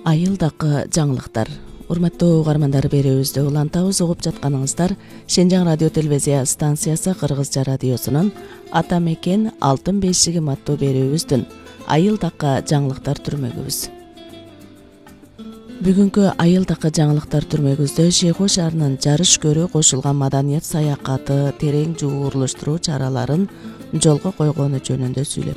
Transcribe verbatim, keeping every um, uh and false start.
Айылдакы жаңылыктар. Урматтуу угармандар, берүүбүздү улантабыз. Угуп жатканыңыздар Шенжаң радио телевизия станциясы Кыргызча радиосунун Ата мекен алтын бешигим аттуу берүүбүздүн Айылдакы жаңылыктар түрмөгүбүз. Бүгүнкү Айылдакы жаңылыктар түрмөгүбүздө Шейху шаарынын жарыш көрү кошулган маданият саякаты терең жуурулуштуруу чараларын жолго койгону жөнүндө сүйлөп